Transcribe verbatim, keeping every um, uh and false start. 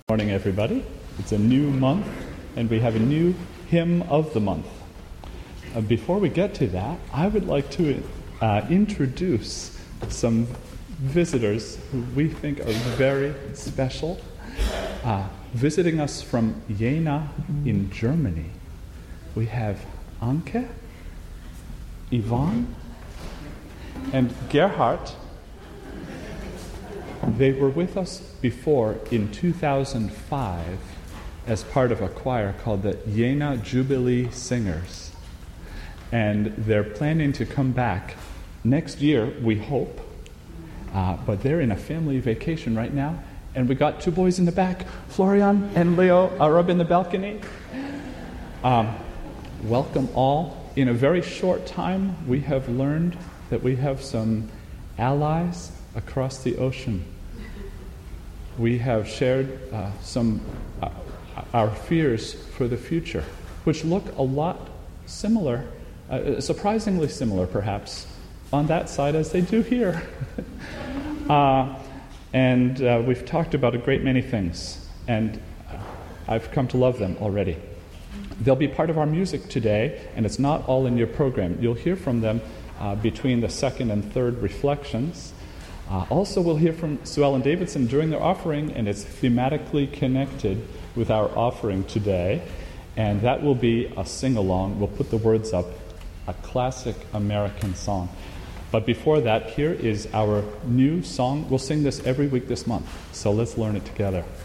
Morning, everybody. It's a new month, and we have a new hymn of the month. Uh, before we get to that, I would like to uh, introduce some visitors who we think are very special, uh, visiting us from Jena in Germany. We have Anke, Yvonne, and Gerhard. They were with us before in two thousand five as part of a choir called the Jena Jubilee Singers. And they're planning to come back next year, we hope. Uh, but they're in a family vacation right now. And we got two boys in the back. Florian and Leo are up in the balcony. Um, welcome all. In a very short time, we have learned that we have some allies across the ocean. We have shared uh, some uh, our fears for the future, which look a lot similar, uh, surprisingly similar perhaps, on that side as they do here. uh, and uh, we've talked about a great many things, and I've come to love them already. They'll be part of our music today, and it's not all in your program. You'll hear from them uh, between the second and third reflections. Uh, also, we'll hear from Sue Ellen Davidson during their offering, and it's thematically connected with our offering today. And that will be a sing-along. We'll put the words up, a classic American song. But before that, here is our new song. We'll sing this every week this month, so let's learn it together.